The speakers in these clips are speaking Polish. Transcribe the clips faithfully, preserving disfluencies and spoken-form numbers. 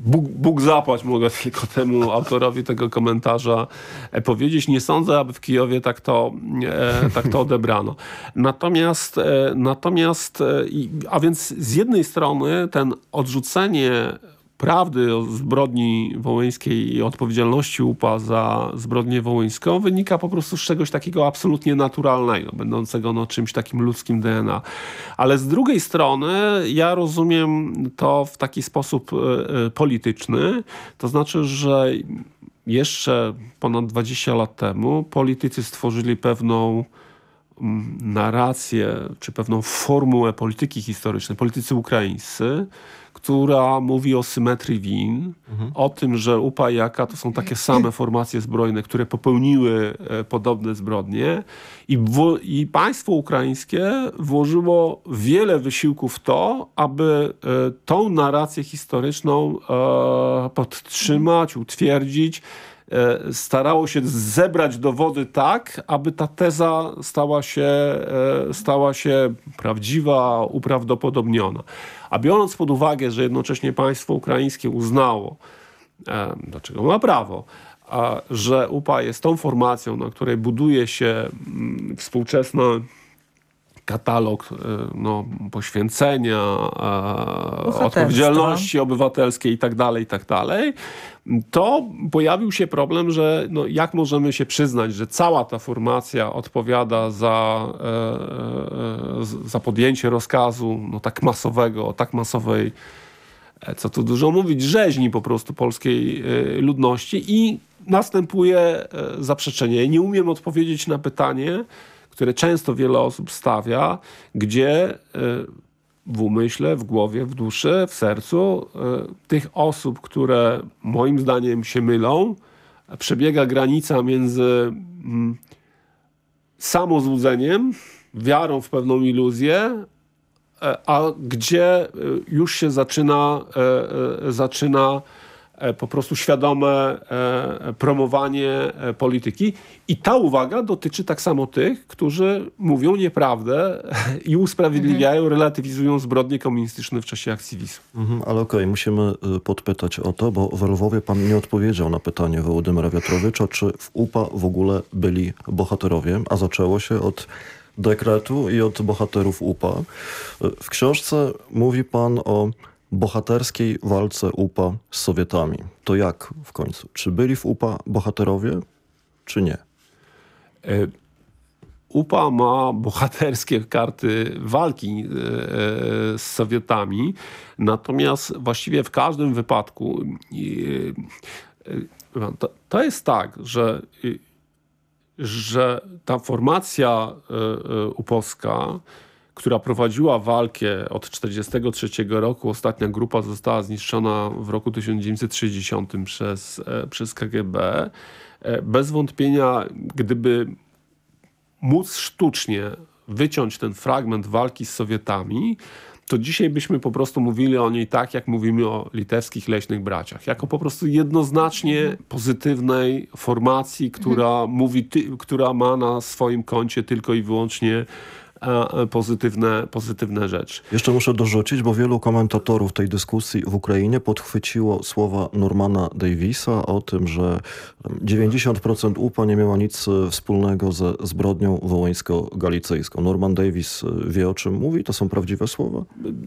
Bóg, Bóg zapłać, mogę tylko temu autorowi tego komentarza e, powiedzieć. Nie sądzę, aby w Kijowie tak to, e, tak to odebrano. Natomiast, e, natomiast e, i, a więc z jednej strony ten odrzucenie prawdy o zbrodni wołyńskiej i odpowiedzialności U P A za zbrodnię wołyńską wynika po prostu z czegoś takiego absolutnie naturalnego, będącego no, czymś takim ludzkim D N A. Ale z drugiej strony ja rozumiem to w taki sposób y, polityczny, to znaczy, że jeszcze ponad dwadzieścia lat temu politycy stworzyli pewną narrację, czy pewną formułę polityki historycznej, politycy ukraińscy, która mówi o symetrii win, mhm. o tym, że U P A i A K to są takie same formacje zbrojne, które popełniły e, podobne zbrodnie i, w, i państwo ukraińskie włożyło wiele wysiłku w to, aby e, tą narrację historyczną e, podtrzymać, utwierdzić. Starało się zebrać dowody tak, aby ta teza stała się, stała się prawdziwa, uprawdopodobniona. A biorąc pod uwagę, że jednocześnie państwo ukraińskie uznało, dlaczego ma prawo, że U P A jest tą formacją, na której buduje się współczesny katalog no, poświęcenia, odpowiedzialności obywatelskiej i tak dalej, i tak dalej, to pojawił się problem, że no, jak możemy się przyznać, że cała ta formacja odpowiada za, e, za podjęcie rozkazu no, tak masowego, tak masowej, co tu dużo mówić, rzeźni po prostu polskiej ludności i następuje zaprzeczenie. Nie umiem odpowiedzieć na pytanie, które często wiele osób stawia, gdzie w umyśle, w głowie, w duszy, w sercu tych osób, które moim zdaniem się mylą, przebiega granica między samozłudzeniem, wiarą w pewną iluzję, a gdzie już się zaczyna, zaczyna po prostu świadome promowanie polityki. I ta uwaga dotyczy tak samo tych, którzy mówią nieprawdę i usprawiedliwiają, mhm. relatywizują zbrodnie komunistyczne w czasie akcji Wisły. Mhm, ale okej, okay, musimy podpytać o to, bo w Lwowie pan nie odpowiedział na pytanie Wołodymyra Wiatrowicza, czy w U P A w ogóle byli bohaterowie, a zaczęło się od dekretu i od bohaterów U P A. W książce mówi pan o bohaterskiej walce U P A z Sowietami. To jak w końcu? Czy byli w U P A bohaterowie, czy nie? U P A ma bohaterskie karty walki z Sowietami, natomiast właściwie w każdym wypadku to, to jest tak, że, że ta formacja upowska, która prowadziła walkę od tysiąc dziewięćset czterdziestego trzeciego roku. Ostatnia grupa została zniszczona w roku tysiąc dziewięćset sześćdziesiątym przez, przez K G B. Bez wątpienia, gdyby móc sztucznie wyciąć ten fragment walki z Sowietami, to dzisiaj byśmy po prostu mówili o niej tak, jak mówimy o litewskich leśnych braciach. Jako po prostu jednoznacznie pozytywnej formacji, która, mhm. mówi, ty, która ma na swoim koncie tylko i wyłącznie Pozytywne, pozytywne rzeczy. Jeszcze muszę dorzucić, bo wielu komentatorów tej dyskusji w Ukrainie podchwyciło słowa Normana Davisa o tym, że dziewięćdziesiąt procent U P A nie miało nic wspólnego ze zbrodnią wołyńsko-galicyjską. Norman Davis wie, o czym mówi? To są prawdziwe słowa?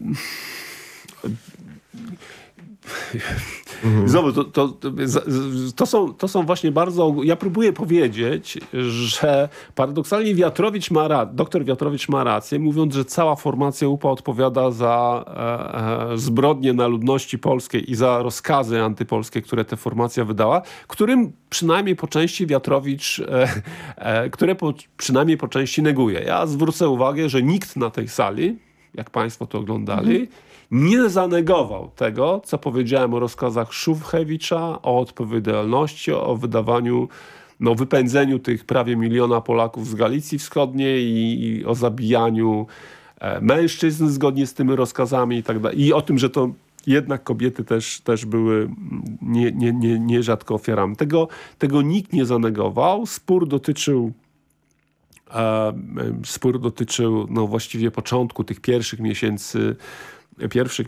Mhm. Znowu, to, to, to, są, to są właśnie bardzo... Ja próbuję powiedzieć, że paradoksalnie Wiatrowicz ma ra- doktor Wiatrowicz ma rację, mówiąc, że cała formacja U P A odpowiada za e, e, zbrodnie na ludności polskiej i za rozkazy antypolskie, które ta formacja wydała, którym przynajmniej po części Wiatrowicz, e, e, które po, przynajmniej po części neguje. Ja zwrócę uwagę, że nikt na tej sali, jak państwo to oglądali, mhm. nie zanegował tego, co powiedziałem o rozkazach Szuchewicza, o odpowiedzialności, o wydawaniu, no, wypędzeniu tych prawie miliona Polaków z Galicji Wschodniej i, i o zabijaniu e, mężczyzn zgodnie z tymi rozkazami i tak dalej. I o tym, że to jednak kobiety też, też były nie, nie, nie, nierzadko ofiarami. Tego, tego nikt nie zanegował. Spór dotyczył e, spór dotyczył no, właściwie początku tych pierwszych miesięcy pierwszych